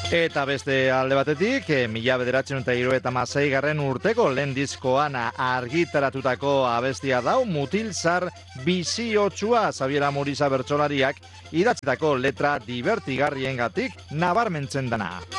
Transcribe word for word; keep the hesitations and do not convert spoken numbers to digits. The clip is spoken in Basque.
Eta beste alde batetik, e, mila bederatzen eta hirurogeita hamasei garren urteko lehen diskoan argitaratutako abestia dau, Mutil zar biziotsua, Xabier Amuriza bertsolariak idatzitako letra divertigarriengatik nabarmentzen dana.